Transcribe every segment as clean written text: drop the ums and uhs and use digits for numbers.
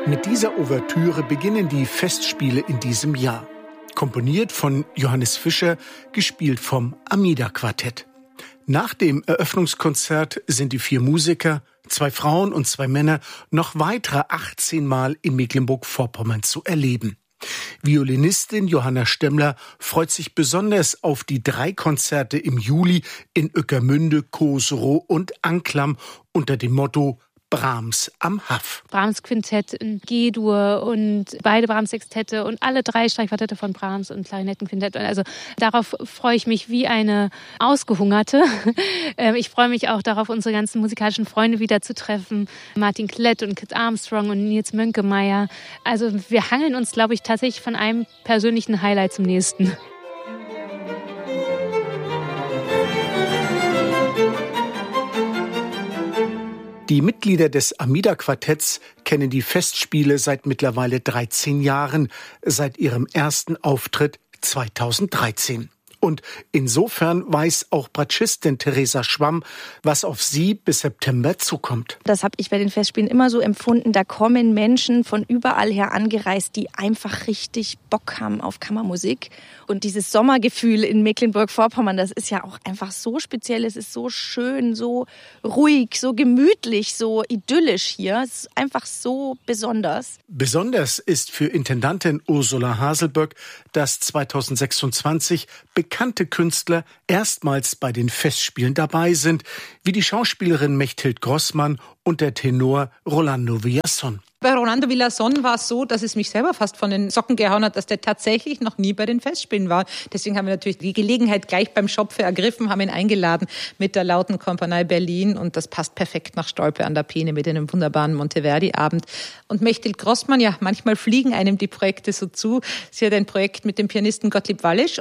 Mit dieser Ouvertüre beginnen die Festspiele in diesem Jahr. Komponiert von Johannes Fischer, gespielt vom Amida-Quartett. Nach dem Eröffnungskonzert sind die 4 Musiker, 2 Frauen und 2 Männer, noch weitere 18 Mal in Mecklenburg-Vorpommern zu erleben. Violinistin Johanna Stemmler freut sich besonders auf die 3 Konzerte im Juli in Ueckermünde, Koserow und Anklam unter dem Motto Brahms am Haff. Brahms Quintett in G-Dur und beide Brahms Sextette und alle 3 Streichquartette von Brahms und Klarinettenquintett. Also darauf freue ich mich wie eine Ausgehungerte. Ich freue mich auch darauf, unsere ganzen musikalischen Freunde wieder zu treffen. Martin Klett und Kit Armstrong und Nils Mönkemeyer. Also wir hangeln uns, glaube ich, tatsächlich von einem persönlichen Highlight zum nächsten. Die Mitglieder des Amida-Quartetts kennen die Festspiele seit mittlerweile 13 Jahren, seit ihrem ersten Auftritt 2013. Und insofern weiß auch Bratschistin Theresa Schwamm, was auf sie bis September zukommt. Das habe ich bei den Festspielen immer so empfunden. Da kommen Menschen von überall her angereist, die einfach richtig Bock haben auf Kammermusik. Und dieses Sommergefühl in Mecklenburg-Vorpommern, das ist ja auch einfach so speziell. Es ist so schön, so ruhig, so gemütlich, so idyllisch hier. Es ist einfach so besonders. Besonders ist für Intendantin Ursula Haselböck, dass 2026 bekannte Künstler erstmals bei den Festspielen dabei sind, wie die Schauspielerin Mechthild Grossmann und der Tenor Rolando Villazón. Bei Rolando Villazón war es so, dass es mich selber fast von den Socken gehauen hat, dass der tatsächlich noch nie bei den Festspielen war. Deswegen haben wir natürlich die Gelegenheit gleich beim Schopfe ergriffen, haben ihn eingeladen mit der Lauten Kompanie Berlin und das passt perfekt nach Stolpe an der Peene mit einem wunderbaren Monteverdi-Abend. Und Mechthild Grossmann, ja, manchmal fliegen einem die Projekte so zu. Sie hat ein Projekt mit dem Pianisten Gottlieb Wallisch.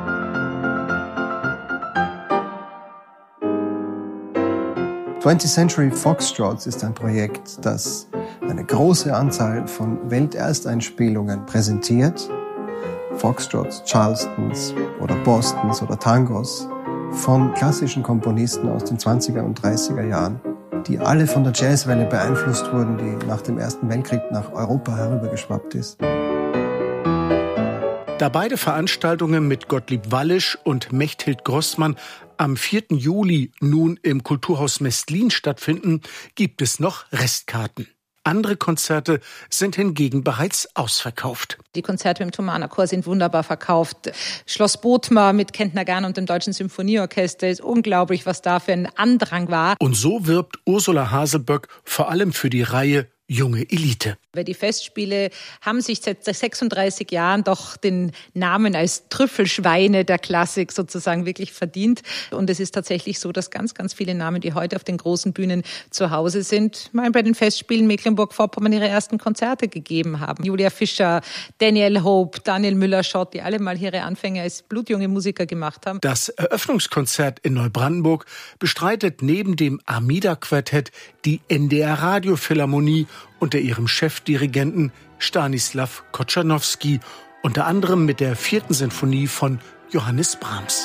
20th Century Foxtrots ist ein Projekt, das eine große Anzahl von Weltersteinspielungen präsentiert. Foxtrots, Charlestons oder Bostons oder Tangos von klassischen Komponisten aus den 20er und 30er Jahren, die alle von der Jazzwelle beeinflusst wurden, die nach dem Ersten Weltkrieg nach Europa herübergeschwappt ist. Da beide Veranstaltungen mit Gottlieb Wallisch und Mechthild Grossmann am 4. Juli nun im Kulturhaus Mestlin stattfinden, gibt es noch Restkarten. Andere Konzerte sind hingegen bereits ausverkauft. Die Konzerte im Thomaner Chor sind wunderbar verkauft. Schloss Bothmer mit Kent Nagano und dem Deutschen Symphonieorchester ist unglaublich, was da für ein Andrang war. Und so wirbt Ursula Haselböck vor allem für die Reihe Junge Elite. Weil die Festspiele haben sich seit 36 Jahren doch den Namen als Trüffelschweine der Klassik sozusagen wirklich verdient. Und es ist tatsächlich so, dass ganz, ganz viele Namen, die heute auf den großen Bühnen zu Hause sind, mal bei den Festspielen Mecklenburg-Vorpommern ihre ersten Konzerte gegeben haben. Julia Fischer, Daniel Hope, Daniel Müller-Schott, die alle mal ihre Anfänge als blutjunge Musiker gemacht haben. Das Eröffnungskonzert in Neubrandenburg bestreitet neben dem Amida-Quartett die NDR-Radiophilharmonie unter ihrem Chefdirigenten Stanislaw Kotschanowski, unter anderem mit der 4. Sinfonie von Johannes Brahms.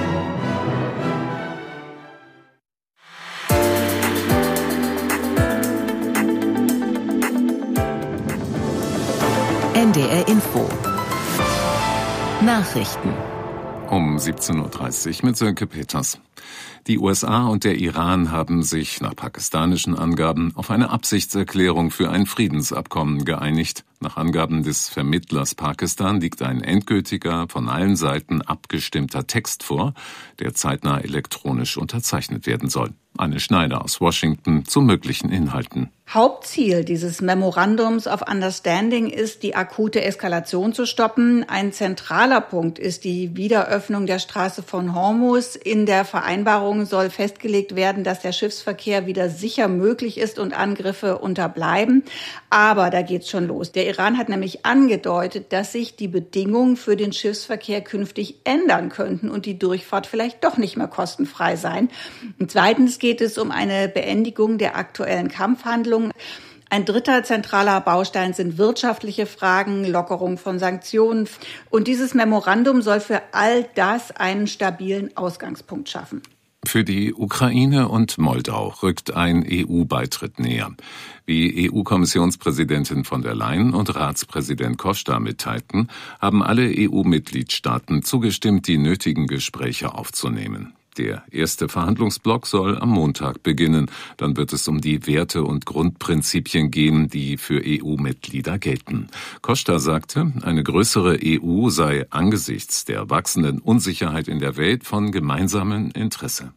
NDR Info Nachrichten um 17.30 Uhr mit Sönke Peters. Die USA und der Iran haben sich nach pakistanischen Angaben auf eine Absichtserklärung für ein Friedensabkommen geeinigt. Nach Angaben des Vermittlers Pakistan liegt ein endgültiger, von allen Seiten abgestimmter Text vor, der zeitnah elektronisch unterzeichnet werden soll. Anne Schneider aus Washington zu möglichen Inhalten. Hauptziel dieses Memorandums of Understanding ist, die akute Eskalation zu stoppen. Ein zentraler Punkt ist die Wiederöffnung der Straße von Hormuz. In der Vereinbarung soll festgelegt werden, dass der Schiffsverkehr wieder sicher möglich ist und Angriffe unterbleiben. Aber da geht's schon los. Der Iran hat nämlich angedeutet, dass sich die Bedingungen für den Schiffsverkehr künftig ändern könnten und die Durchfahrt vielleicht doch nicht mehr kostenfrei sein. Und zweitens geht es um eine Beendigung der aktuellen Kampfhandlungen. Ein dritter zentraler Baustein sind wirtschaftliche Fragen, Lockerung von Sanktionen. Und dieses Memorandum soll für all das einen stabilen Ausgangspunkt schaffen. Für die Ukraine und Moldau rückt ein EU-Beitritt näher. Wie EU-Kommissionspräsidentin von der Leyen und Ratspräsident Costa mitteilten, haben alle EU-Mitgliedstaaten zugestimmt, die nötigen Gespräche aufzunehmen. Der erste Verhandlungsblock soll am Montag beginnen. Dann wird es um die Werte und Grundprinzipien gehen, die für EU-Mitglieder gelten. Costa sagte, eine größere EU sei angesichts der wachsenden Unsicherheit in der Welt von gemeinsamem Interesse.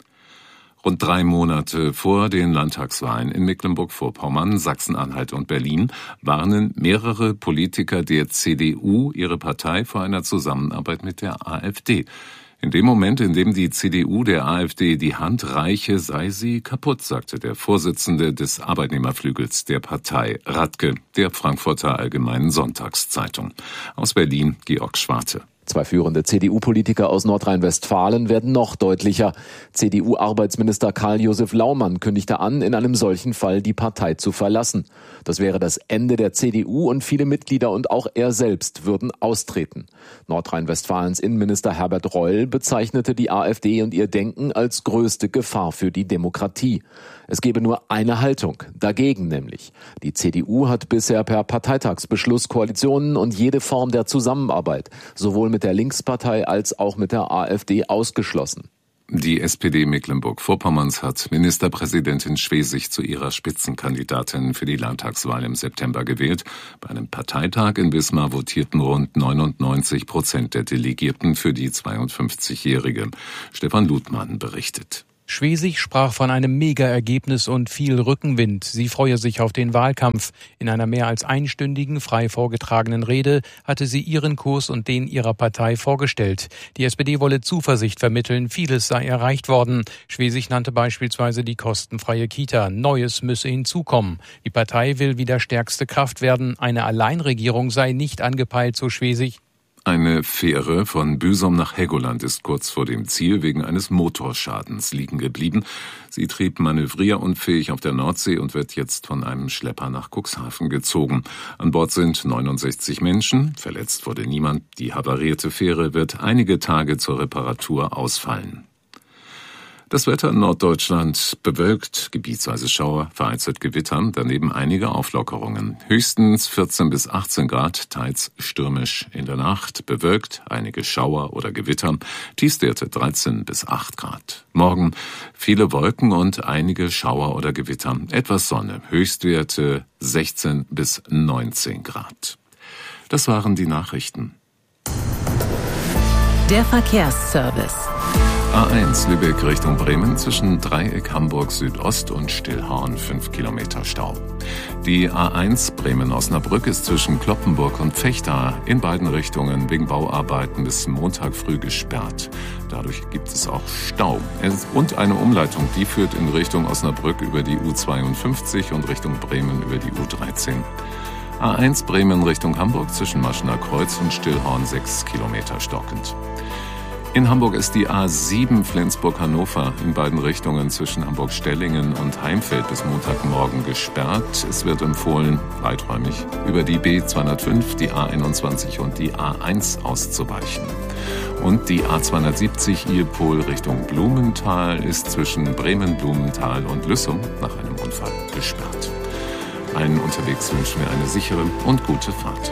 Rund 3 Monate vor den Landtagswahlen in Mecklenburg-Vorpommern, Sachsen-Anhalt und Berlin warnen mehrere Politiker der CDU ihre Partei vor einer Zusammenarbeit mit der AfD. In dem Moment, in dem die CDU der AfD die Hand reiche, sei sie kaputt, sagte der Vorsitzende des Arbeitnehmerflügels der Partei, Radke, der Frankfurter Allgemeinen Sonntagszeitung. Aus Berlin, Georg Schwarte. 2 führende CDU-Politiker aus Nordrhein-Westfalen werden noch deutlicher. CDU-Arbeitsminister Karl-Josef Laumann kündigte an, in einem solchen Fall die Partei zu verlassen. Das wäre das Ende der CDU und viele Mitglieder und auch er selbst würden austreten. Nordrhein-Westfalens Innenminister Herbert Reul bezeichnete die AfD und ihr Denken als größte Gefahr für die Demokratie. Es gebe nur eine Haltung, dagegen nämlich. Die CDU hat bisher per Parteitagsbeschluss Koalitionen und jede Form der Zusammenarbeit, sowohl mit der Linkspartei als auch mit der AfD, ausgeschlossen. Die SPD Mecklenburg-Vorpommerns hat Ministerpräsidentin Schwesig zu ihrer Spitzenkandidatin für die Landtagswahl im September gewählt. Bei einem Parteitag in Wismar votierten rund 99% der Delegierten für die 52-Jährige. Stefan Ludmann berichtet. Schwesig sprach von einem Mega-Ergebnis und viel Rückenwind. Sie freue sich auf den Wahlkampf. In einer mehr als einstündigen, frei vorgetragenen Rede hatte sie ihren Kurs und den ihrer Partei vorgestellt. Die SPD wolle Zuversicht vermitteln, vieles sei erreicht worden. Schwesig nannte beispielsweise die kostenfreie Kita. Neues müsse hinzukommen. Die Partei will wieder stärkste Kraft werden. Eine Alleinregierung sei nicht angepeilt, so Schwesig. Eine Fähre von Büsum nach Helgoland ist kurz vor dem Ziel wegen eines Motorschadens liegen geblieben. Sie trieb manövrierunfähig auf der Nordsee und wird jetzt von einem Schlepper nach Cuxhaven gezogen. An Bord sind 69 Menschen, verletzt wurde niemand. Die havarierte Fähre wird einige Tage zur Reparatur ausfallen. Das Wetter in Norddeutschland bewölkt, gebietsweise Schauer, vereinzelt Gewitter, daneben einige Auflockerungen. Höchstens 14 bis 18 Grad, teils stürmisch in der Nacht, bewölkt, einige Schauer oder Gewitter, Tiefstwerte 13 bis 8 Grad. Morgen viele Wolken und einige Schauer oder Gewitter, etwas Sonne, Höchstwerte 16 bis 19 Grad. Das waren die Nachrichten. Der Verkehrsservice. A1 Lübeck Richtung Bremen zwischen Dreieck Hamburg Südost und Stillhorn 5 Kilometer Stau. Die A1 Bremen-Osnabrück ist zwischen Cloppenburg und Vechta in beiden Richtungen wegen Bauarbeiten bis Montag früh gesperrt. Dadurch gibt es auch Stau. Und eine Umleitung, die führt in Richtung Osnabrück über die U52 und Richtung Bremen über die U13. A1 Bremen Richtung Hamburg zwischen Maschener Kreuz und Stillhorn 6 Kilometer stockend. In Hamburg ist die A7 Flensburg-Hannover in beiden Richtungen zwischen Hamburg-Stellingen und Heimfeld bis Montagmorgen gesperrt. Es wird empfohlen, weiträumig über die B205, die A21 und die A1 auszuweichen. Und die A270 Ilpol Richtung Blumenthal ist zwischen Bremen-Blumenthal und Lüssum nach einem Unfall gesperrt. Allen unterwegs wünschen wir eine sichere und gute Fahrt.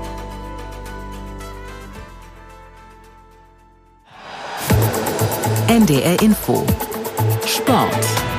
NDR Info. Sport.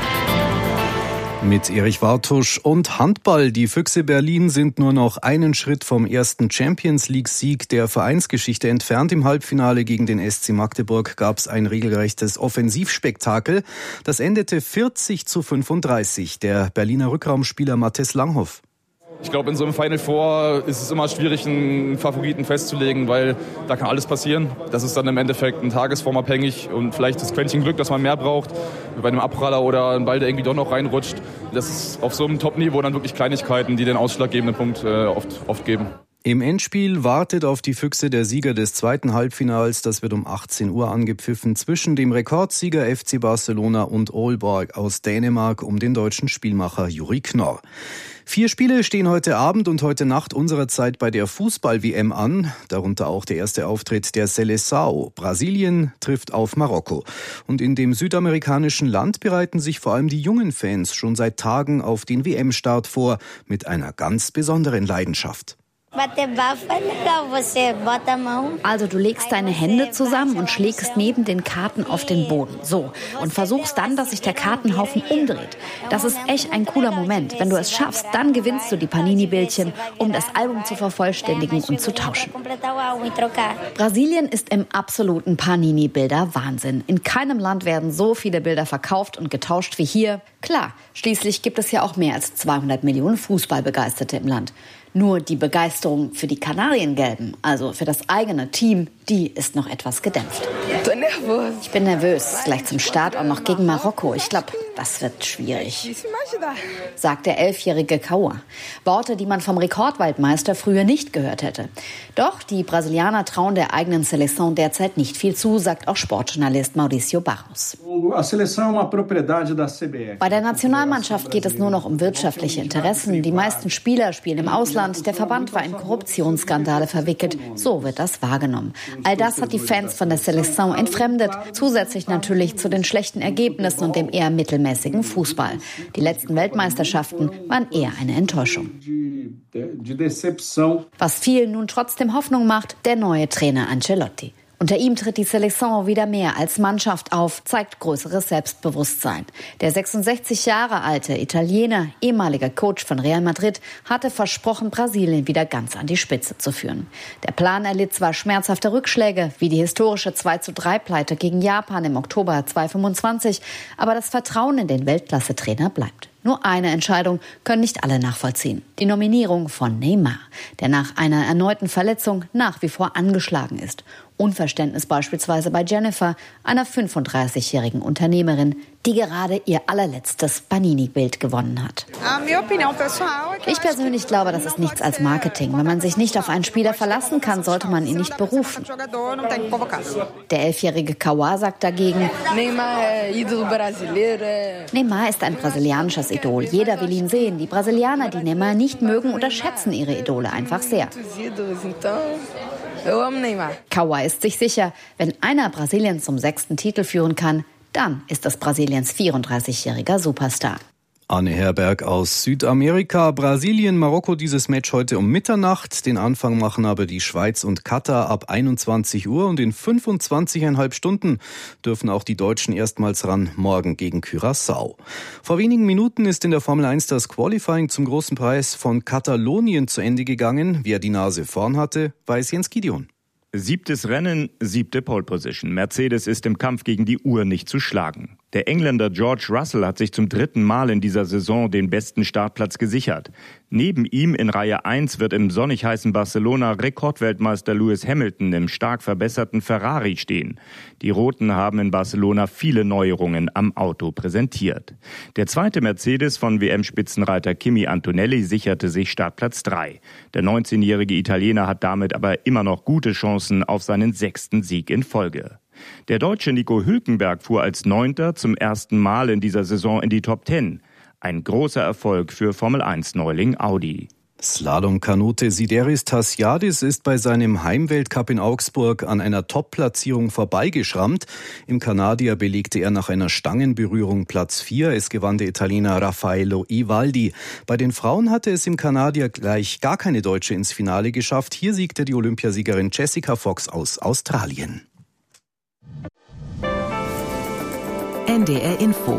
Mit Erich Wartusch und Handball. Die Füchse Berlin sind nur noch einen Schritt vom ersten Champions-League-Sieg der Vereinsgeschichte entfernt. Im Halbfinale gegen den SC Magdeburg gab es ein regelrechtes Offensivspektakel. Das endete 40:35. Der Berliner Rückraumspieler Mathis Langhoff. Ich glaube, in so einem Final Four ist es immer schwierig, einen Favoriten festzulegen, weil da kann alles passieren. Das ist dann im Endeffekt ein tagesformabhängig und vielleicht das Quäntchen Glück, das man mehr braucht, bei einem Abpraller oder einem Ball, der irgendwie doch noch reinrutscht. Das ist auf so einem Top-Niveau dann wirklich Kleinigkeiten, die den ausschlaggebenden Punkt oft geben. Im Endspiel wartet auf die Füchse der Sieger des zweiten Halbfinals. Das wird um 18 Uhr angepfiffen zwischen dem Rekordsieger FC Barcelona und Aalborg aus Dänemark um den deutschen Spielmacher Juri Knorr. 4 Spiele stehen heute Abend und heute Nacht unserer Zeit bei der Fußball-WM an. Darunter auch der erste Auftritt der Seleção. Brasilien trifft auf Marokko. Und in dem südamerikanischen Land bereiten sich vor allem die jungen Fans schon seit Tagen auf den WM-Start vor mit einer ganz besonderen Leidenschaft. Also du legst deine Hände zusammen und schlägst neben den Karten auf den Boden. So. Und versuchst dann, dass sich der Kartenhaufen umdreht. Das ist echt ein cooler Moment. Wenn du es schaffst, dann gewinnst du die Panini-Bildchen, um das Album zu vervollständigen und zu tauschen. Brasilien ist im absoluten Panini-Bilder-Wahnsinn. In keinem Land werden so viele Bilder verkauft und getauscht wie hier. Klar, schließlich gibt es ja auch mehr als 200 Millionen Fußballbegeisterte im Land. Nur die Begeisterung für die Kanariengelben, also für das eigene Team, die ist noch etwas gedämpft. Ich bin nervös, gleich zum Start auch noch gegen Marokko. Ich glaube, das wird schwierig, sagt der 11-jährige Kaua. Worte, die man vom Rekordweltmeister früher nicht gehört hätte. Doch die Brasilianer trauen der eigenen Seleção derzeit nicht viel zu, sagt auch Sportjournalist Mauricio Barros. Bei der Nationalmannschaft geht es nur noch um wirtschaftliche Interessen. Die meisten Spieler spielen im Ausland. Der Verband war in Korruptionsskandale verwickelt. So wird das wahrgenommen. All das hat die Fans von der Seleção entfremdet. Zusätzlich natürlich zu den schlechten Ergebnissen und dem eher mittelmäßigen Fußball. Die letzten Weltmeisterschaften waren eher eine Enttäuschung. Was vielen nun trotzdem Hoffnung macht, der neue Trainer Ancelotti. Unter ihm tritt die Seleção wieder mehr als Mannschaft auf, zeigt größeres Selbstbewusstsein. Der 66 Jahre alte Italiener, ehemaliger Coach von Real Madrid, hatte versprochen, Brasilien wieder ganz an die Spitze zu führen. Der Plan erlitt zwar schmerzhafte Rückschläge, wie die historische 2:3-Pleite gegen Japan im Oktober 2025, aber das Vertrauen in den Weltklasse-Trainer bleibt. Nur eine Entscheidung können nicht alle nachvollziehen. Die Nominierung von Neymar, der nach einer erneuten Verletzung nach wie vor angeschlagen ist. Unverständnis beispielsweise bei Jennifer, einer 35-jährigen Unternehmerin, die gerade ihr allerletztes Panini-Bild gewonnen hat. Ich persönlich glaube, das ist nichts als Marketing. Wenn man sich nicht auf einen Spieler verlassen kann, sollte man ihn nicht berufen. Der 11-jährige Kaua sagt dagegen, Neymar ist ein brasilianisches Idol. Jeder will ihn sehen. Die Brasilianer, die Neymar nicht mögen, unterschätzen ihre Idole einfach sehr. Kaua ist sich sicher, wenn einer Brasilien zum 6. Titel führen kann, dann ist das Brasiliens 34-jähriger Superstar. Anne Herberg aus Südamerika. Brasilien, Marokko, dieses Match heute um Mitternacht. Den Anfang machen aber die Schweiz und Katar ab 21 Uhr. Und in 25,5 Stunden dürfen auch die Deutschen erstmals ran, morgen gegen Curaçao. Vor wenigen Minuten ist in der Formel 1 das Qualifying zum großen Preis von Katalonien zu Ende gegangen. Wer die Nase vorn hatte, weiß Jens Gideon. 7. Rennen, 7. Pole Position. Mercedes ist im Kampf gegen die Uhr nicht zu schlagen. Der Engländer George Russell hat sich zum 3. Mal in dieser Saison den besten Startplatz gesichert. Neben ihm in Reihe 1 wird im sonnig heißen Barcelona Rekordweltmeister Lewis Hamilton im stark verbesserten Ferrari stehen. Die Roten haben in Barcelona viele Neuerungen am Auto präsentiert. Der 2. Mercedes von WM-Spitzenreiter Kimi Antonelli sicherte sich Startplatz 3. Der 19-jährige Italiener hat damit aber immer noch gute Chancen auf seinen 6. Sieg in Folge. Der Deutsche Nico Hülkenberg fuhr als 9. zum ersten Mal in dieser Saison in die Top 10. Ein großer Erfolg für Formel-1-Neuling Audi. Slalomkanute Sideris Tassiadis ist bei seinem Heimweltcup in Augsburg an einer Top-Platzierung vorbeigeschrammt. Im Kanadier belegte er nach einer Stangenberührung Platz 4. Es gewann der Italiener Raffaello Ivaldi. Bei den Frauen hatte es im Kanadier gleich gar keine Deutsche ins Finale geschafft. Hier siegte die Olympiasiegerin Jessica Fox aus Australien. NDR Info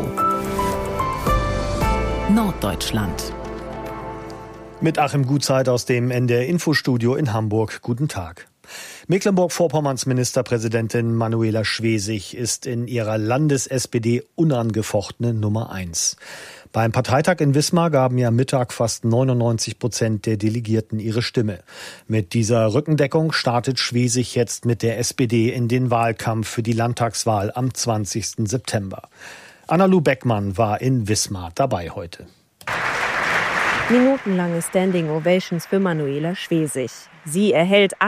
Norddeutschland. Mit Achim Gutzeit aus dem NDR Infostudio in Hamburg. Guten Tag. Mecklenburg-Vorpommerns Ministerpräsidentin Manuela Schwesig ist in ihrer Landes-SPD unangefochtene Nummer 1. Beim Parteitag in Wismar gaben ja am Mittag fast 99% der Delegierten ihre Stimme. Mit dieser Rückendeckung startet Schwesig jetzt mit der SPD in den Wahlkampf für die Landtagswahl am 20. September. Anna-Lu Beckmann war in Wismar dabei heute. Minutenlange Standing Ovations für Manuela Schwesig. Sie erhält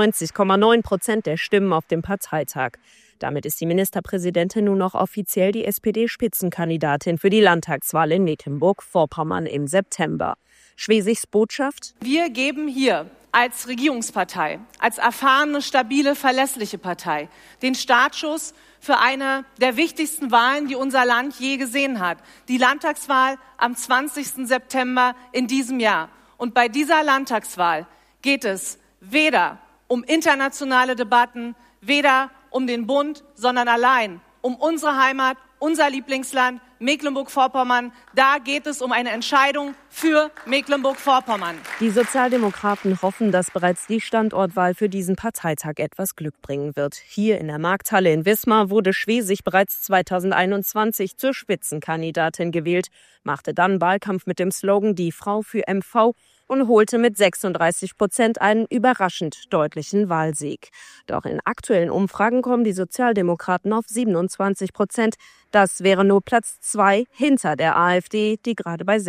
98,9% der Stimmen auf dem Parteitag. Damit ist die Ministerpräsidentin nun noch offiziell die SPD-Spitzenkandidatin für die Landtagswahl in Mecklenburg-Vorpommern im September. Schwesigs Botschaft: Wir geben hier als Regierungspartei, als erfahrene, stabile, verlässliche Partei den Startschuss für eine der wichtigsten Wahlen, die unser Land je gesehen hat. Die Landtagswahl am 20. September in diesem Jahr. Und bei dieser Landtagswahl geht es weder um internationale Debatten, weder um den Bund, sondern allein um unsere Heimat, unser Lieblingsland, Mecklenburg-Vorpommern. Da geht es um eine Entscheidung für Mecklenburg-Vorpommern. Die Sozialdemokraten hoffen, dass bereits die Standortwahl für diesen Parteitag etwas Glück bringen wird. Hier in der Markthalle in Wismar wurde Schwesig bereits 2021 zur Spitzenkandidatin gewählt, machte dann Wahlkampf mit dem Slogan „Die Frau für MV“ und holte mit 36% einen überraschend deutlichen Wahlsieg. Doch in aktuellen Umfragen kommen die Sozialdemokraten auf 27%. Das wäre nur Platz 2 hinter der AfD, die gerade bei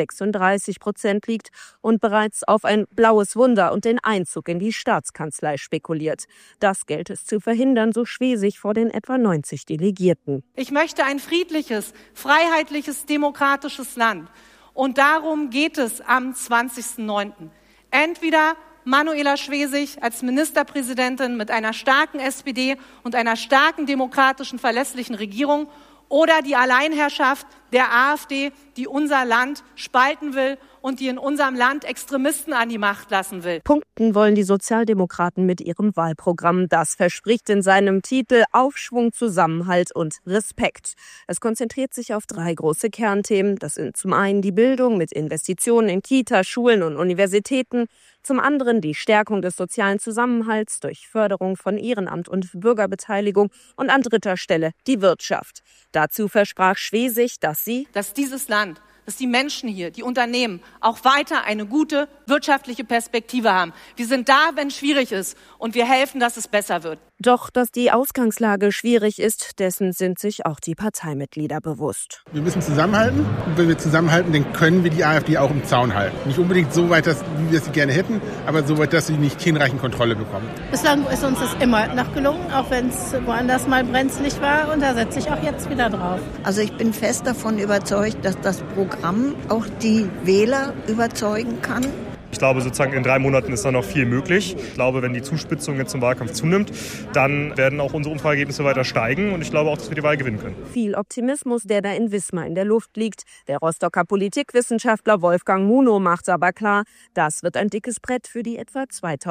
36% liegt und bereits auf ein blaues Wunder und den Einzug in die Staatskanzlei spekuliert. Das gilt es zu verhindern, so Schwesig vor den etwa 90 Delegierten. Ich möchte ein friedliches, freiheitliches, demokratisches Land. Und darum geht es am 20.09. Entweder Manuela Schwesig als Ministerpräsidentin mit einer starken SPD und einer starken demokratischen, verlässlichen Regierung oder die Alleinherrschaft der AfD, die unser Land spalten will und die in unserem Land Extremisten an die Macht lassen will. Punkten wollen die Sozialdemokraten mit ihrem Wahlprogramm. Das verspricht in seinem Titel Aufschwung, Zusammenhalt und Respekt. Es konzentriert sich auf 3 große Kernthemen. Das sind zum einen die Bildung mit Investitionen in Kita, Schulen und Universitäten. Zum anderen die Stärkung des sozialen Zusammenhalts durch Förderung von Ehrenamt und Bürgerbeteiligung und an dritter Stelle die Wirtschaft. Dazu versprach Schwesig, dass dieses Land, dass die Menschen hier, die Unternehmen auch weiter eine gute wirtschaftliche Perspektive haben. Wir sind da, wenn es schwierig ist und wir helfen, dass es besser wird. Doch, dass die Ausgangslage schwierig ist, dessen sind sich auch die Parteimitglieder bewusst. Wir müssen zusammenhalten und wenn wir zusammenhalten, dann können wir die AfD auch im Zaun halten. Nicht unbedingt so weit, wie wir sie gerne hätten, aber so weit, dass sie nicht hinreichend Kontrolle bekommen. Bislang ist uns das immer noch gelungen, auch wenn es woanders mal brenzlig war und da setze ich auch jetzt wieder drauf. Also ich bin fest davon überzeugt, dass das Programm auch die Wähler überzeugen kann. Ich glaube, sozusagen in 3 Monaten ist da noch viel möglich. Ich glaube, wenn die Zuspitzung jetzt zum Wahlkampf zunimmt, dann werden auch unsere Umfrageergebnisse weiter steigen. Und ich glaube auch, dass wir die Wahl gewinnen können. Viel Optimismus, der da in Wismar in der Luft liegt. Der Rostocker Politikwissenschaftler Wolfgang Munow macht aber klar, das wird ein dickes Brett für die etwa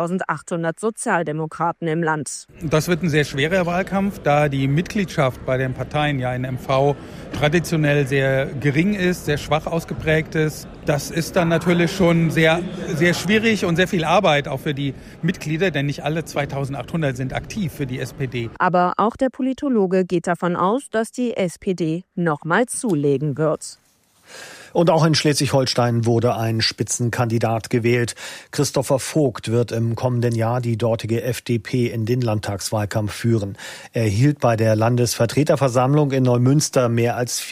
2800 Sozialdemokraten im Land. Das wird ein sehr schwerer Wahlkampf, da die Mitgliedschaft bei den Parteien ja in MV traditionell sehr gering ist, sehr schwach ausgeprägt ist. Das ist dann natürlich schon sehr schwierig und sehr viel Arbeit auch für die Mitglieder, denn nicht alle 2800 sind aktiv für die SPD. Aber auch der Politologe geht davon aus, dass die SPD noch mal zulegen wird. Und auch in Schleswig-Holstein wurde ein Spitzenkandidat gewählt. Christopher Vogt wird im kommenden Jahr die dortige FDP in den Landtagswahlkampf führen. Er erhielt bei der Landesvertreterversammlung in Neumünster mehr als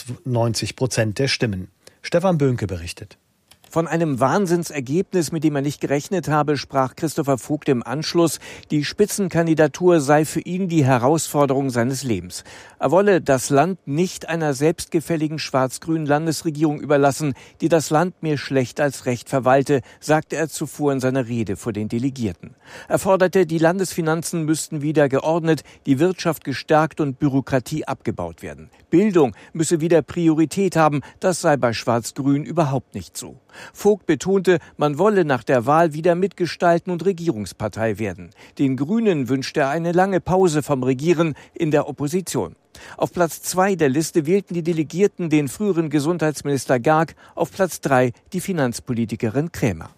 94% der Stimmen. Stefan Böhnke berichtet. Von einem Wahnsinnsergebnis, mit dem er nicht gerechnet habe, sprach Christopher Vogt im Anschluss. Die Spitzenkandidatur sei für ihn die Herausforderung seines Lebens. Er wolle das Land nicht einer selbstgefälligen schwarz-grünen Landesregierung überlassen, die das Land mehr schlecht als recht verwalte, sagte er zuvor in seiner Rede vor den Delegierten. Er forderte, die Landesfinanzen müssten wieder geordnet, die Wirtschaft gestärkt und Bürokratie abgebaut werden. Bildung müsse wieder Priorität haben, das sei bei Schwarz-Grün überhaupt nicht so. Vogt betonte, man wolle nach der Wahl wieder mitgestalten und Regierungspartei werden. Den Grünen wünschte er eine lange Pause vom Regieren in der Opposition. Auf Platz 2 der Liste wählten die Delegierten den früheren Gesundheitsminister Garg, auf Platz 3 die Finanzpolitikerin Krämer.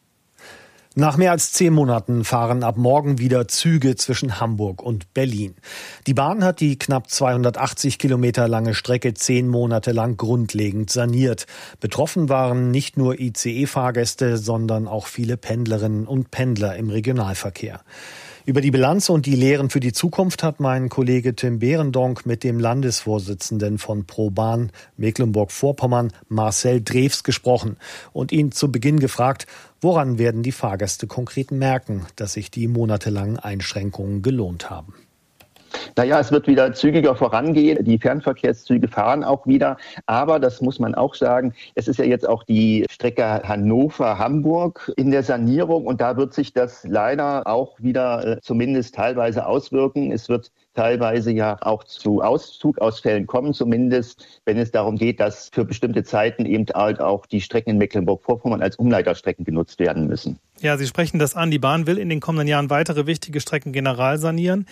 Nach mehr als 10 Monaten fahren ab morgen wieder Züge zwischen Hamburg und Berlin. Die Bahn hat die knapp 280 Kilometer lange Strecke 10 Monate lang grundlegend saniert. Betroffen waren nicht nur ICE-Fahrgäste, sondern auch viele Pendlerinnen und Pendler im Regionalverkehr. Über die Bilanz und die Lehren für die Zukunft hat mein Kollege Tim Behrendonck mit dem Landesvorsitzenden von ProBahn Mecklenburg-Vorpommern, Marcel Drews, gesprochen und ihn zu Beginn gefragt, woran werden die Fahrgäste konkret merken, dass sich die monatelangen Einschränkungen gelohnt haben. Naja, es wird wieder zügiger vorangehen. Die Fernverkehrszüge fahren auch wieder. Aber, das muss man auch sagen, es ist ja jetzt auch die Strecke Hannover-Hamburg in der Sanierung. Und da wird sich das leider auch wieder zumindest teilweise auswirken. Es wird teilweise ja auch zu Zugausfällen kommen, zumindest wenn es darum geht, dass für bestimmte Zeiten eben halt auch die Strecken in Mecklenburg-Vorpommern als Umleiterstrecken genutzt werden müssen. Ja, Sie sprechen das an. Die Bahn will in den kommenden Jahren weitere wichtige Strecken generalsanieren.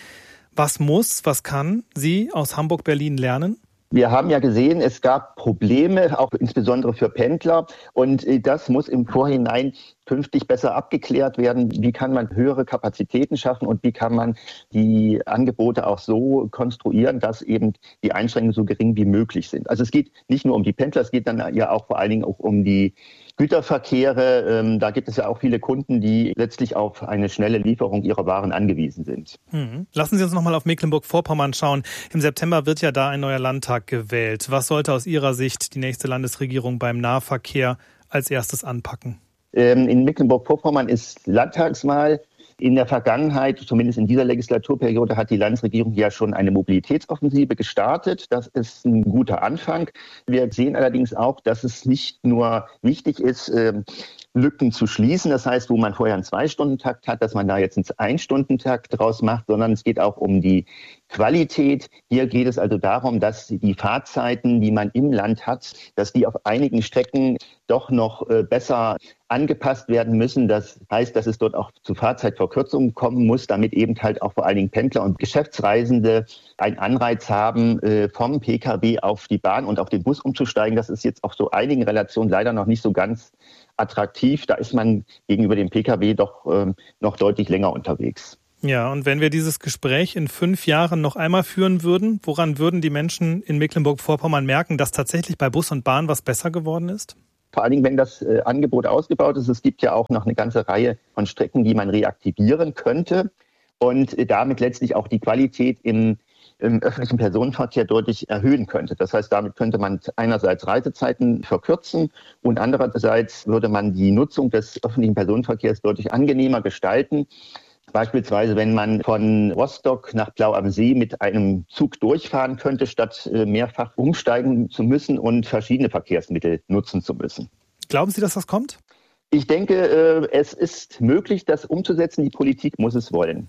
Was kann sie aus Hamburg-Berlin lernen? Wir haben ja gesehen, es gab Probleme, auch insbesondere für Pendler. Und das muss im Vorhinein künftig besser abgeklärt werden. Wie kann man höhere Kapazitäten schaffen und wie kann man die Angebote auch so konstruieren, dass eben die Einschränkungen so gering wie möglich sind. Also es geht nicht nur um die Pendler, es geht dann ja auch vor allen Dingen auch um die Güterverkehre. Da gibt es ja auch viele Kunden, die letztlich auf eine schnelle Lieferung ihrer Waren angewiesen sind. Lassen Sie uns noch mal auf Mecklenburg-Vorpommern schauen. Im September wird ja da ein neuer Landtag gewählt. Was sollte aus Ihrer Sicht die nächste Landesregierung beim Nahverkehr als erstes anpacken? In Mecklenburg-Vorpommern ist Landtagswahl. In der Vergangenheit, zumindest in dieser Legislaturperiode, hat die Landesregierung ja schon eine Mobilitätsoffensive gestartet. Das ist ein guter Anfang. Wir sehen allerdings auch, dass es nicht nur wichtig ist, Lücken zu schließen. Das heißt, wo man vorher einen 2-Stunden-Takt hat, dass man da jetzt einen 1-Stunden-Takt draus macht, sondern es geht auch um die Qualität. Hier geht es also darum, dass die Fahrzeiten, die man im Land hat, dass die auf einigen Strecken doch noch besser angepasst werden müssen. Das heißt, dass es dort auch zu Fahrzeitverkürzungen kommen muss, damit eben halt auch vor allen Dingen Pendler und Geschäftsreisende einen Anreiz haben, vom Pkw auf die Bahn und auf den Bus umzusteigen. Das ist jetzt auf so einigen Relationen leider noch nicht so ganz attraktiv. Da ist man gegenüber dem Pkw doch noch deutlich länger unterwegs. Ja, und wenn wir dieses Gespräch in 5 Jahren noch einmal führen würden, woran würden die Menschen in Mecklenburg-Vorpommern merken, dass tatsächlich bei Bus und Bahn was besser geworden ist? Vor allen Dingen, wenn das Angebot ausgebaut ist. Es gibt ja auch noch eine ganze Reihe von Strecken, die man reaktivieren könnte und damit letztlich auch die Qualität im öffentlichen Personenverkehr deutlich erhöhen könnte. Das heißt, damit könnte man einerseits Reisezeiten verkürzen und andererseits würde man die Nutzung des öffentlichen Personenverkehrs deutlich angenehmer gestalten. Beispielsweise, wenn man von Rostock nach Blau am See mit einem Zug durchfahren könnte, statt mehrfach umsteigen zu müssen und verschiedene Verkehrsmittel nutzen zu müssen. Glauben Sie, dass das kommt? Ich denke, es ist möglich, das umzusetzen. Die Politik muss es wollen.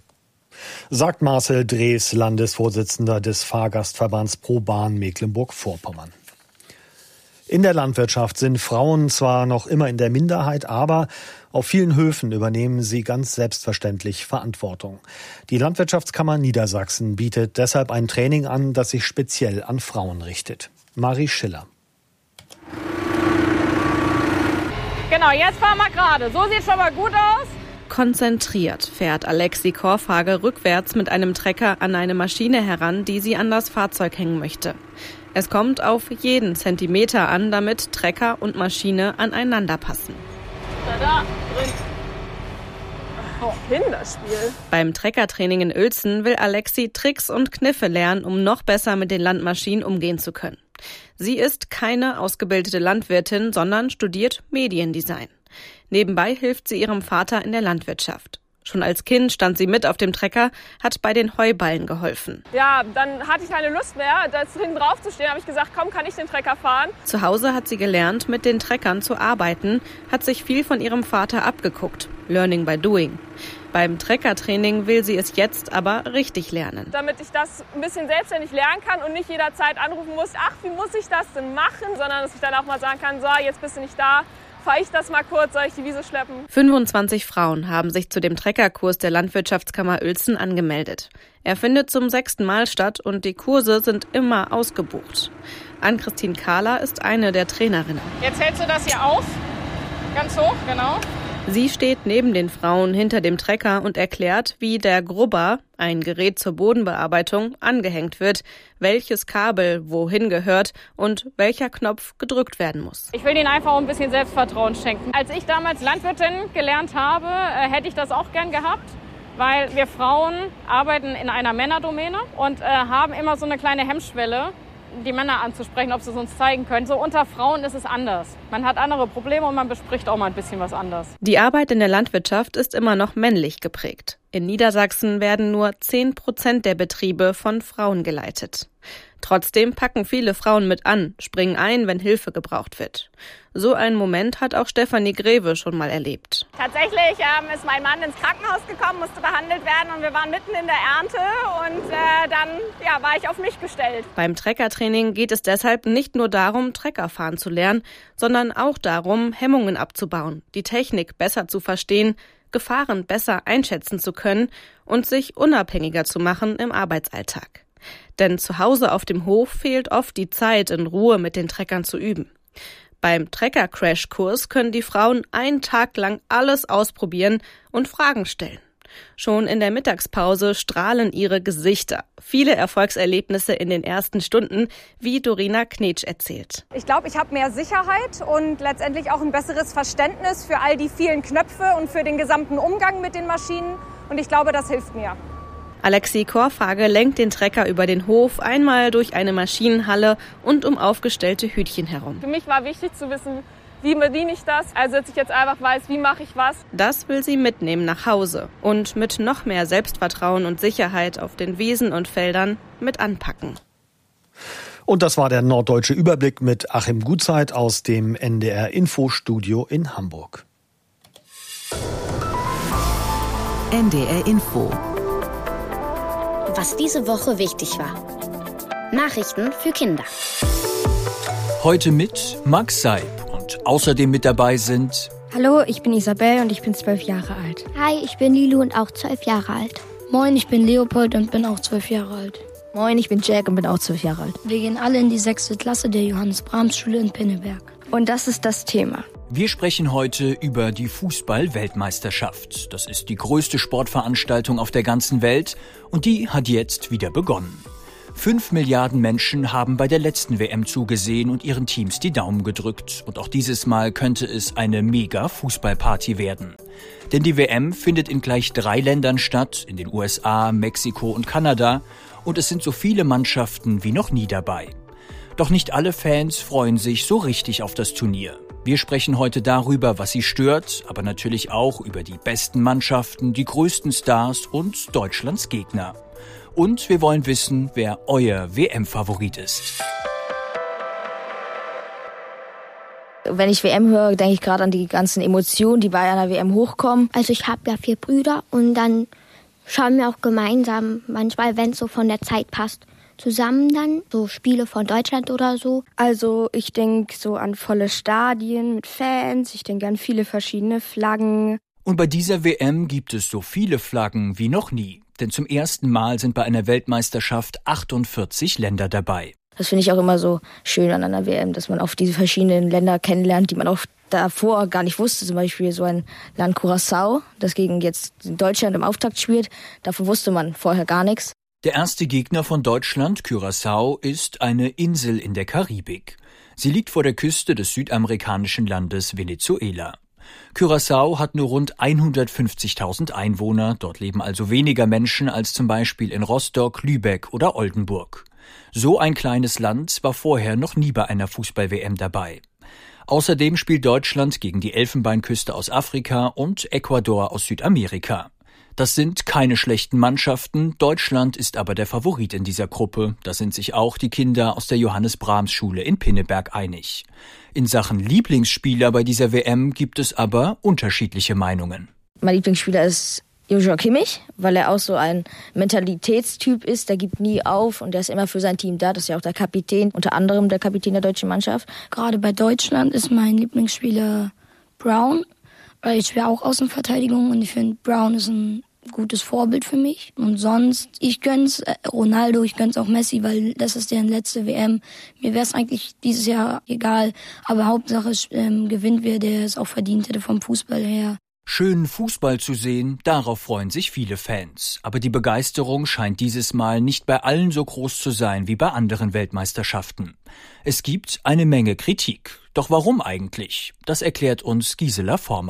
Sagt Marcel Drews, Landesvorsitzender des Fahrgastverbands ProBahn Mecklenburg-Vorpommern. In der Landwirtschaft sind Frauen zwar noch immer in der Minderheit, aber auf vielen Höfen übernehmen sie ganz selbstverständlich Verantwortung. Die Landwirtschaftskammer Niedersachsen bietet deshalb ein Training an, das sich speziell an Frauen richtet. Marie Schiller. Genau, jetzt fahren wir gerade. So sieht schon mal gut aus. Konzentriert fährt Alexi Korfhage rückwärts mit einem Trecker an eine Maschine heran, die sie an das Fahrzeug hängen möchte. Es kommt auf jeden Zentimeter an, damit Trecker und Maschine aneinander passen. Da, drin. Oh, Kinderspiel. Beim Treckertraining in Uelzen will Alexi Tricks und Kniffe lernen, um noch besser mit den Landmaschinen umgehen zu können. Sie ist keine ausgebildete Landwirtin, sondern studiert Mediendesign. Nebenbei hilft sie ihrem Vater in der Landwirtschaft. Schon als Kind stand sie mit auf dem Trecker, hat bei den Heuballen geholfen. Ja, dann hatte ich keine Lust mehr, da hinten drauf zu stehen. Habe ich gesagt, komm, kann ich den Trecker fahren? Zu Hause hat sie gelernt, mit den Treckern zu arbeiten, hat sich viel von ihrem Vater abgeguckt. Learning by doing. Beim Treckertraining will sie es jetzt aber richtig lernen. Damit ich das ein bisschen selbstständig lernen kann und nicht jederzeit anrufen muss, ach, wie muss ich das denn machen? Sondern dass ich dann auch mal sagen kann, so, jetzt bist du nicht da. Fahre ich das mal kurz, soll ich die Wiese schleppen? 25 Frauen haben sich zu dem Treckerkurs der Landwirtschaftskammer Uelzen angemeldet. Er findet zum 6. Mal statt und die Kurse sind immer ausgebucht. Ann-Christine Kahler ist eine der Trainerinnen. Jetzt hältst du das hier auf, ganz hoch, genau. Sie steht neben den Frauen hinter dem Trecker und erklärt, wie der Grubber, ein Gerät zur Bodenbearbeitung, angehängt wird, welches Kabel wohin gehört und welcher Knopf gedrückt werden muss. Ich will ihnen einfach ein bisschen Selbstvertrauen schenken. Als ich damals Landwirtin gelernt habe, hätte ich das auch gern gehabt. weil wir Frauen arbeiten in einer Männerdomäne und haben immer so eine kleine Hemmschwelle, die Männer anzusprechen, ob sie es uns zeigen können. So unter Frauen ist es anders. Man hat andere Probleme und man bespricht auch mal ein bisschen was anders. Die Arbeit in der Landwirtschaft ist immer noch männlich geprägt. In Niedersachsen werden nur 10% der Betriebe von Frauen geleitet. Trotzdem packen viele Frauen mit an, springen ein, wenn Hilfe gebraucht wird. So einen Moment hat auch Stefanie Greve schon mal erlebt. Tatsächlich ist mein Mann ins Krankenhaus gekommen, musste behandelt werden und wir waren mitten in der Ernte und dann war ich auf mich gestellt. Beim Treckertraining geht es deshalb nicht nur darum, Trecker fahren zu lernen, sondern auch darum, Hemmungen abzubauen, die Technik besser zu verstehen, Gefahren besser einschätzen zu können und sich unabhängiger zu machen im Arbeitsalltag. Denn zu Hause auf dem Hof fehlt oft die Zeit, in Ruhe mit den Treckern zu üben. Beim Trecker-Crash-Kurs können die Frauen einen Tag lang alles ausprobieren und Fragen stellen. Schon in der Mittagspause strahlen ihre Gesichter. Viele Erfolgserlebnisse in den ersten Stunden, wie Dorina Knetsch erzählt. Ich glaube, ich habe mehr Sicherheit und letztendlich auch ein besseres Verständnis für all die vielen Knöpfe und für den gesamten Umgang mit den Maschinen. Und ich glaube, das hilft mir. Alexi Korfage lenkt den Trecker über den Hof, einmal durch eine Maschinenhalle und um aufgestellte Hütchen herum. Für mich war wichtig zu wissen, wie bediene ich das, also dass ich jetzt einfach weiß, wie mache ich was. Das will sie mitnehmen nach Hause und mit noch mehr Selbstvertrauen und Sicherheit auf den Wiesen und Feldern mit anpacken. Und das war der Norddeutsche Überblick mit Achim Gutzeit aus dem NDR Infostudio in Hamburg. NDR Info. Was diese Woche wichtig war. Nachrichten für Kinder. Heute mit Max Seib und außerdem mit dabei sind... Hallo, ich bin Isabel und ich bin 12 Jahre alt. Hi, ich bin Lilu und auch 12 Jahre alt. Moin, ich bin Leopold und bin auch 12 Jahre alt. Moin, ich bin Jack und bin auch 12 Jahre alt. Wir gehen alle in die 6. Klasse der Johannes-Brahms-Schule in Pinneberg. Und das ist das Thema. Wir sprechen heute über die Fußball-Weltmeisterschaft. Das ist die größte Sportveranstaltung auf der ganzen Welt und die hat jetzt wieder begonnen. 5 Milliarden Menschen haben bei der letzten WM zugesehen und ihren Teams die Daumen gedrückt. Und auch dieses Mal könnte es eine Mega-Fußballparty werden. Denn die WM findet in gleich 3 Ländern statt, in den USA, Mexiko und Kanada. Und es sind so viele Mannschaften wie noch nie dabei. Doch nicht alle Fans freuen sich so richtig auf das Turnier. Wir sprechen heute darüber, was sie stört, aber natürlich auch über die besten Mannschaften, die größten Stars und Deutschlands Gegner. Und wir wollen wissen, wer euer WM-Favorit ist. Wenn ich WM höre, denke ich gerade an die ganzen Emotionen, die bei einer WM hochkommen. Also ich habe ja 4 Brüder und dann schauen wir auch gemeinsam, manchmal, wenn es so von der Zeit passt, zusammen dann, so Spiele von Deutschland oder so. Also ich denke so an volle Stadien mit Fans, ich denke an viele verschiedene Flaggen. Und bei dieser WM gibt es so viele Flaggen wie noch nie. Denn zum ersten Mal sind bei einer Weltmeisterschaft 48 Länder dabei. Das finde ich auch immer so schön an einer WM, dass man auf diese verschiedenen Länder kennenlernt, die man auch davor gar nicht wusste. Zum Beispiel so ein Land Curaçao, das gegen jetzt Deutschland im Auftakt spielt. Davon wusste man vorher gar nichts. Der erste Gegner von Deutschland, Curaçao, ist eine Insel in der Karibik. Sie liegt vor der Küste des südamerikanischen Landes Venezuela. Curaçao hat nur rund 150.000 Einwohner, dort leben also weniger Menschen als zum Beispiel in Rostock, Lübeck oder Oldenburg. So ein kleines Land war vorher noch nie bei einer Fußball-WM dabei. Außerdem spielt Deutschland gegen die Elfenbeinküste aus Afrika und Ecuador aus Südamerika. Das sind keine schlechten Mannschaften, Deutschland ist aber der Favorit in dieser Gruppe. Da sind sich auch die Kinder aus der Johannes-Brahms-Schule in Pinneberg einig. In Sachen Lieblingsspieler bei dieser WM gibt es aber unterschiedliche Meinungen. Mein Lieblingsspieler ist Joshua Kimmich, weil er auch so ein Mentalitätstyp ist, der gibt nie auf und der ist immer für sein Team da. Das ist ja auch der Kapitän, unter anderem der Kapitän der deutschen Mannschaft. Gerade bei Deutschland ist mein Lieblingsspieler Brown, weil ich spiele auch Außenverteidigung und ich finde, Brown ist ein gutes Vorbild für mich. Und sonst, ich gönn's Ronaldo, ich gönn's auch Messi, weil das ist deren letzte WM. Mir wäre es eigentlich dieses Jahr egal, aber Hauptsache gewinnt wer, der es auch verdient hätte vom Fußball her. Schön Fußball zu sehen, darauf freuen sich viele Fans. Aber die Begeisterung scheint dieses Mal nicht bei allen so groß zu sein wie bei anderen Weltmeisterschaften. Es gibt eine Menge Kritik. Doch warum eigentlich? Das erklärt uns Gisela Former.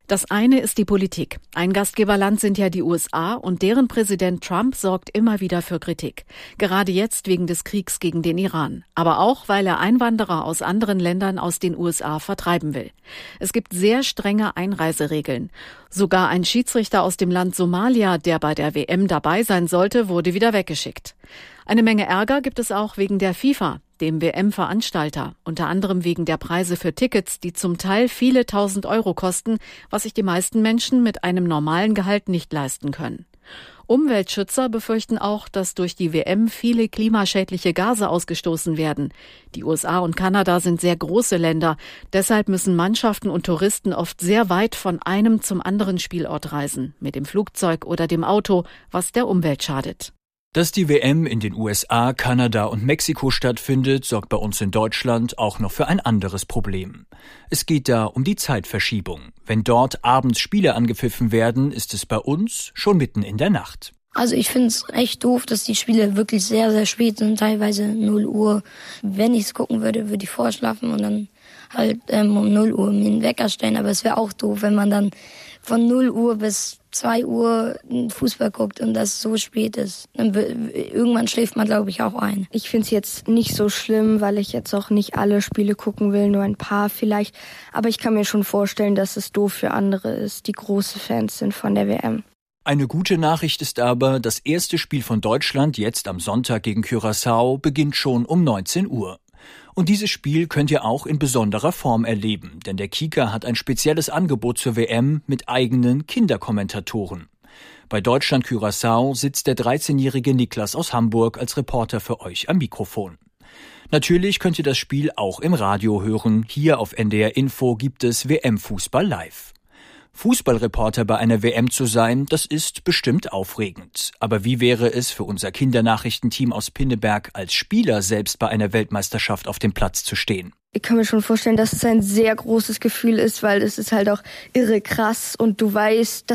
Das eine ist die Politik. Ein Gastgeberland sind ja die USA und deren Präsident Trump sorgt immer wieder für Kritik. Gerade jetzt wegen des Kriegs gegen den Iran. Aber auch, weil er Einwanderer aus anderen Ländern aus den USA vertreiben will. Es gibt sehr strenge Einreiseregeln. Sogar ein Schiedsrichter aus dem Land Somalia, der bei der WM dabei sein sollte, wurde wieder weggeschickt. Eine Menge Ärger gibt es auch wegen der FIFA, dem WM-Veranstalter, unter anderem wegen der Preise für Tickets, die zum Teil viele tausend Euro kosten, was sich die meisten Menschen mit einem normalen Gehalt nicht leisten können. Umweltschützer befürchten auch, dass durch die WM viele klimaschädliche Gase ausgestoßen werden. Die USA und Kanada sind sehr große Länder, deshalb müssen Mannschaften und Touristen oft sehr weit von einem zum anderen Spielort reisen, mit dem Flugzeug oder dem Auto, was der Umwelt schadet. Dass die WM in den USA, Kanada und Mexiko stattfindet, sorgt bei uns in Deutschland auch noch für ein anderes Problem. Es geht da um die Zeitverschiebung. Wenn dort abends Spiele angepfiffen werden, ist es bei uns schon mitten in der Nacht. Also ich finde es echt doof, dass die Spiele wirklich sehr, sehr spät sind, teilweise 0 Uhr. Wenn ich es gucken würde, würde ich vorschlafen und dann halt um 0 Uhr mir einen Wecker stellen. Aber es wäre auch doof, wenn man dann von 0 Uhr bis 2 Uhr Fußball guckt und das so spät ist. Dann irgendwann schläft man, glaube ich, auch ein. Ich finde es jetzt nicht so schlimm, weil ich jetzt auch nicht alle Spiele gucken will, nur ein paar vielleicht. Aber ich kann mir schon vorstellen, dass es doof für andere ist, die große Fans sind von der WM. Eine gute Nachricht ist aber, das erste Spiel von Deutschland jetzt am Sonntag gegen Curaçao beginnt schon um 19 Uhr. Und dieses Spiel könnt ihr auch in besonderer Form erleben, denn der Kika hat ein spezielles Angebot zur WM mit eigenen Kinderkommentatoren. Bei Deutschland Curaçao sitzt der 13-jährige Niklas aus Hamburg als Reporter für euch am Mikrofon. Natürlich könnt ihr das Spiel auch im Radio hören. Hier auf NDR Info gibt es WM-Fußball live. Fußballreporter bei einer WM zu sein, das ist bestimmt aufregend. Aber wie wäre es für unser Kindernachrichtenteam aus Pinneberg als Spieler selbst bei einer Weltmeisterschaft auf dem Platz zu stehen? Ich kann mir schon vorstellen, dass es ein sehr großes Gefühl ist, weil es ist halt auch irre krass und du weißt,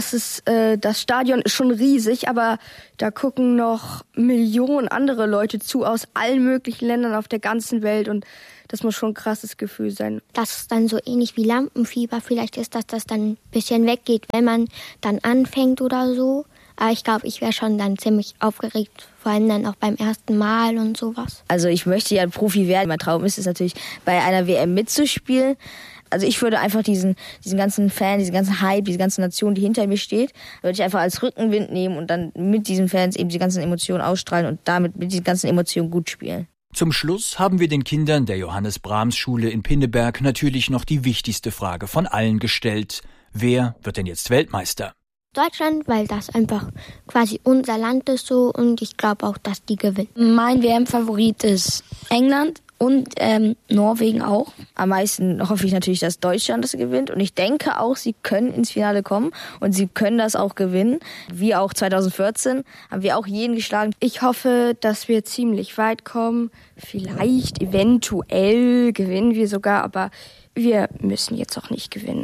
das Stadion ist schon riesig, aber da gucken noch Millionen andere Leute zu aus allen möglichen Ländern auf der ganzen Welt und das muss schon ein krasses Gefühl sein. Das ist dann so ähnlich wie Lampenfieber. Vielleicht ist das dann ein bisschen weggeht, wenn man dann anfängt oder so. Aber ich glaube, ich wäre schon dann ziemlich aufgeregt, vor allem dann auch beim ersten Mal und sowas. Also ich möchte ja Profi werden. Mein Traum ist es natürlich, bei einer WM mitzuspielen. Also ich würde einfach diesen ganzen Fan, diesen ganzen Hype, diese ganze Nation, die hinter mir steht, würde ich einfach als Rückenwind nehmen und dann mit diesen Fans eben die ganzen Emotionen ausstrahlen und damit mit diesen ganzen Emotionen gut spielen. Zum Schluss haben wir den Kindern der Johannes-Brahms-Schule in Pinneberg natürlich noch die wichtigste Frage von allen gestellt. Wer wird denn jetzt Weltmeister? Deutschland, weil das einfach quasi unser Land ist so und ich glaube auch, dass die gewinnen. Mein WM-Favorit ist England und Norwegen auch. Am meisten hoffe ich natürlich, dass Deutschland das gewinnt und ich denke auch, sie können ins Finale kommen und sie können das auch gewinnen. Wie auch 2014 haben wir auch jeden geschlagen. Ich hoffe, dass wir ziemlich weit kommen. Vielleicht, eventuell gewinnen wir sogar, aber wir müssen jetzt auch nicht gewinnen.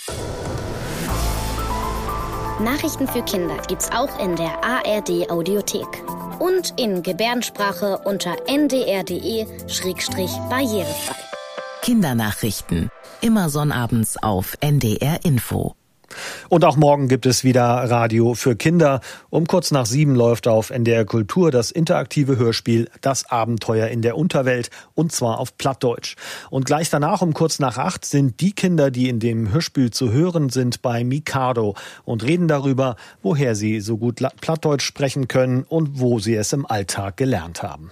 Nachrichten für Kinder gibt's auch in der ARD Audiothek und in Gebärdensprache unter ndr.de/barrierefrei. Kindernachrichten, immer sonnabends auf NDR Info. Und auch morgen gibt es wieder Radio für Kinder. Um kurz nach 7 läuft auf NDR Kultur das interaktive Hörspiel Das Abenteuer in der Unterwelt und zwar auf Plattdeutsch. Und gleich danach um kurz nach 8 sind die Kinder, die in dem Hörspiel zu hören sind, bei Mikado und reden darüber, woher sie so gut Plattdeutsch sprechen können und wo sie es im Alltag gelernt haben.